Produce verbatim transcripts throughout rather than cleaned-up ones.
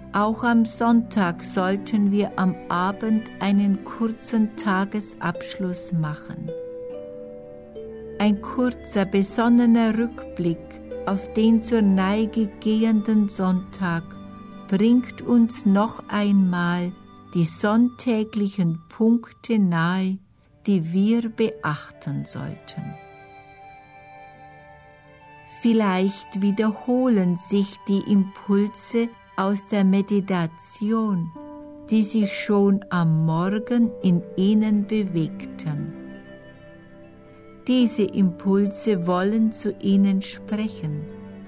Auch am Sonntag sollten wir am Abend einen kurzen Tagesabschluss machen. Ein kurzer, besonnener Rückblick auf den zur Neige gehenden Sonntag bringt uns noch einmal die sonntäglichen Punkte nahe, die wir beachten sollten. Vielleicht wiederholen sich die Impulse aus der Meditation, die sich schon am Morgen in Ihnen bewegten. Diese Impulse wollen zu Ihnen sprechen.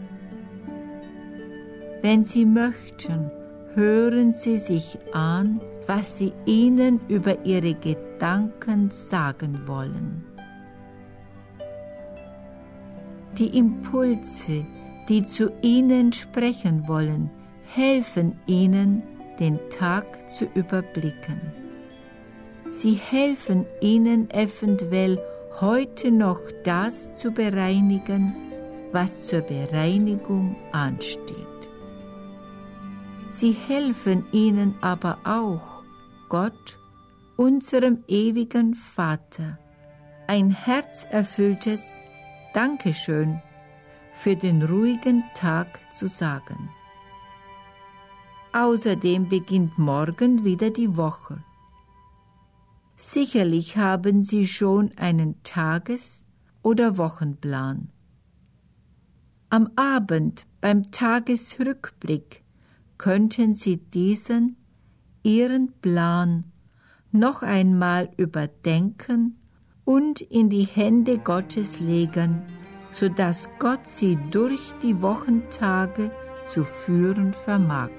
Wenn Sie möchten, hören Sie sich an, was Sie ihnen über Ihre Gedanken sagen wollen. Die Impulse, die zu Ihnen sprechen wollen, helfen Ihnen, den Tag zu überblicken. Sie helfen Ihnen eventuell heute noch das zu bereinigen, was zur Bereinigung ansteht. Sie helfen Ihnen aber auch, Gott, unserem ewigen Vater, ein herzerfülltes Dankeschön für den ruhigen Tag zu sagen. Außerdem beginnt morgen wieder die Woche. Sicherlich haben Sie schon einen Tages- oder Wochenplan. Am Abend beim Tagesrückblick könnten Sie diesen, Ihren Plan, noch einmal überdenken und in die Hände Gottes legen, sodass Gott Sie durch die Wochentage zu führen vermag.